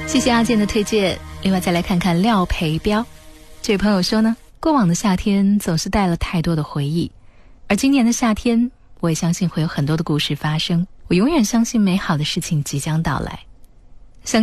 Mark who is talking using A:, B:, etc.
A: 谢谢阿健的推荐。另外再来看看廖培彪，这位朋友说呢，过往的夏天总是带了太多的回忆，而今年的夏天我也相信会有很多的故事发生，我永远相信美好的事情即将到来。